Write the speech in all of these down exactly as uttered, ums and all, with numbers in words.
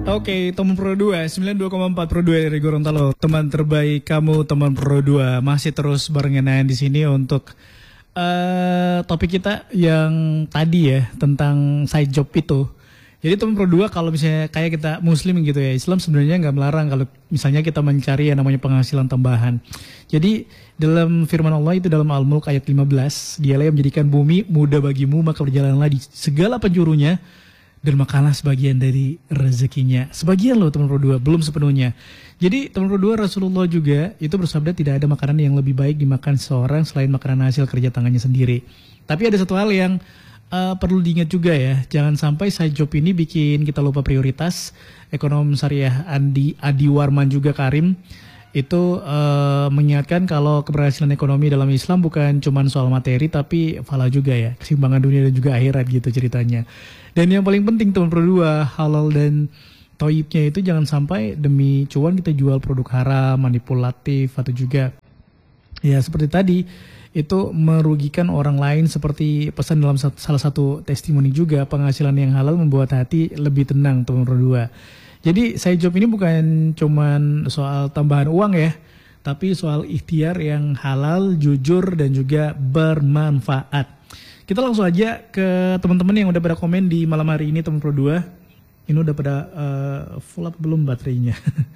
Oke, teman Pro dua, sembilan puluh dua koma empat Pro dua dari Gorontalo. Teman terbaik kamu, teman Pro dua. Masih terus barengan di sini untuk uh, topik kita yang tadi ya, tentang side job itu. Jadi teman Pro dua, kalau misalnya kayak kita muslim gitu ya, Islam sebenarnya nggak melarang kalau misalnya kita mencari yang namanya penghasilan tambahan. Jadi dalam firman Allah itu dalam Al-Mulk ayat lima belas, Dialah yang menjadikan bumi mudah bagimu, maka berjalanlah di segala penjurunya, dan makanlah sebagian dari rezekinya. Sebagian loh teman Pro dua, belum sepenuhnya. Jadi teman Pro dua, Rasulullah juga itu bersabda tidak ada makanan yang lebih baik dimakan seseorang selain makanan hasil kerja tangannya sendiri. Tapi ada satu hal yang uh, perlu diingat juga ya, jangan sampai side job ini bikin kita lupa prioritas. Ekonom syariah Andi Adi Warman juga Karim itu uh, mengingatkan kalau keberhasilan ekonomi dalam Islam bukan cuma soal materi tapi fala juga ya, keseimbangan dunia dan juga akhirat gitu ceritanya. Dan yang paling penting teman Pro dua, halal dan toibnya itu jangan sampai demi cuan kita jual produk haram, manipulatif, atau juga ya seperti tadi itu merugikan orang lain, seperti pesan dalam salah satu testimoni juga, penghasilan yang halal membuat hati lebih tenang teman Pro dua. Jadi side job ini bukan cuman soal tambahan uang ya, tapi soal ikhtiar yang halal, jujur, dan juga bermanfaat. Kita langsung aja ke teman-teman yang udah pada komen di malam hari ini teman Pro dua. Ini udah pada uh, full up belum baterainya?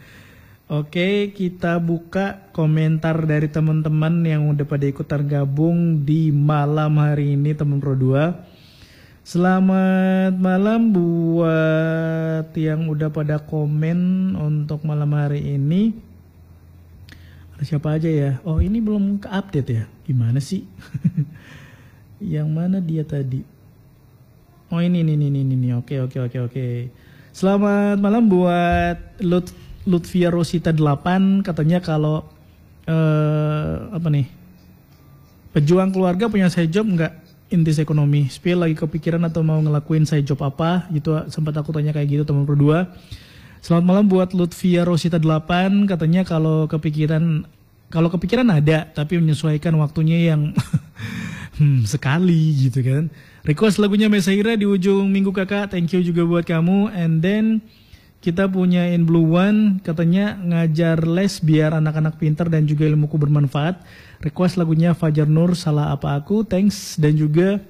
Oke, kita buka komentar dari teman-teman yang udah pada ikutan gabung di malam hari ini teman Pro dua. Selamat malam buat yang udah pada komen untuk malam hari ini. Ada siapa aja ya? Oh, ini belum ke-update ya? Gimana sih? Yang mana dia tadi? Oh ini ini ini ini ini. Oke oke oke oke. Selamat malam buat Lut Lutfia Rosita delapan, katanya kalau uh, apa nih? Pejuang keluarga punya side job nggak intis ekonomi? Spill lagi kepikiran atau mau ngelakuin side job apa? Gitu sempat aku tanya kayak gitu teman Pro dua. Selamat malam buat Lutfia Rosita delapan, katanya kalau kepikiran kalau kepikiran ada tapi menyesuaikan waktunya yang Hmm, sekali gitu kan. Request lagunya Mesaira di ujung minggu kakak. Thank you juga buat kamu. And then kita punya In Blue One, katanya ngajar les biar anak-anak pintar dan juga ilmuku bermanfaat. Request lagunya Fajar Nur, Salah Apa Aku. Thanks. Dan juga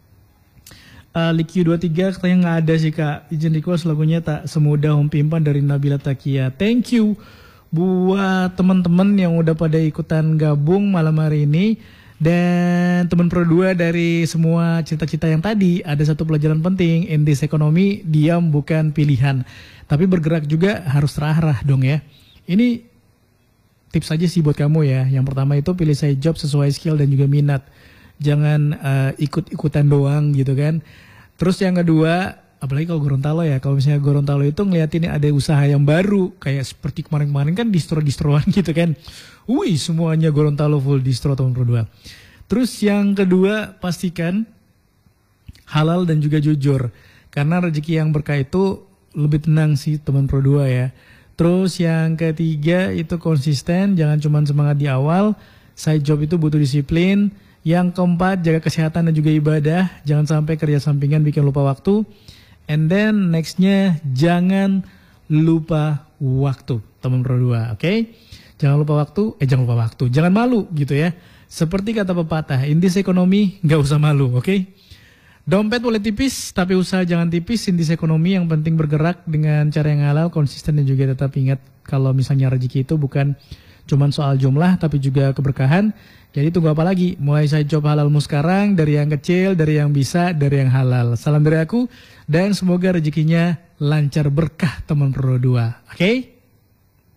uh, Likyu dua puluh tiga, katanya nggak ada sih kak. Izin request lagunya Tak Semudah Om Pimpan dari Nabila Takia. Thank you buat teman-teman yang udah pada ikutan gabung malam hari ini. Dan teman Pro dua, dari semua cita-cita yang tadi ada satu pelajaran penting, in this ekonomi diam bukan pilihan, tapi bergerak juga harus terarah dong ya. Ini tips aja sih buat kamu ya. Yang pertama itu pilih side job sesuai skill dan juga minat, jangan uh, ikut-ikutan doang gitu kan. Terus yang kedua, apalagi kalau Gorontalo ya, kalau misalnya Gorontalo itu ngeliatin ada usaha yang baru, kayak seperti kemarin-kemarin kan distro-distroan gitu kan. Wih, semuanya Gorontalo full distro teman Pro dua. Terus yang kedua, pastikan halal dan juga jujur. Karena rezeki yang berkah itu lebih tenang sih teman Pro dua ya. Terus yang ketiga itu konsisten, jangan cuma semangat di awal. Side job itu butuh disiplin. Yang keempat, jaga kesehatan dan juga ibadah. Jangan sampai kerja sampingan bikin lupa waktu. And then nextnya, jangan lupa waktu teman Pro dua, oke? Okay? Jangan lupa waktu, eh jangan lupa waktu, jangan malu gitu ya. Seperti kata pepatah, indis ekonomi nggak usah malu, oke? Okay? Dompet boleh tipis, tapi usaha jangan tipis. Indis ekonomi yang penting bergerak dengan cara yang halal, konsisten, dan juga tetap ingat kalau misalnya rezeki itu bukan cuma soal jumlah, tapi juga keberkahan. Jadi tunggu apa lagi? Mulai side job halalmu sekarang, dari yang kecil, dari yang bisa, dari yang halal. Salam dari aku, dan semoga rezekinya lancar berkah teman Pro dua, oke? Okay?